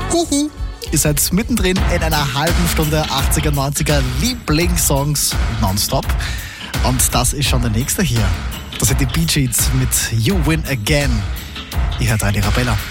Huhu! Ihr seid mittendrin in einer halben Stunde 80er, 90er Lieblingssongs nonstop. Und das ist schon der nächste hier. Das sind die Bee Gees mit You Win Again. Ihr hört Radio Arabella.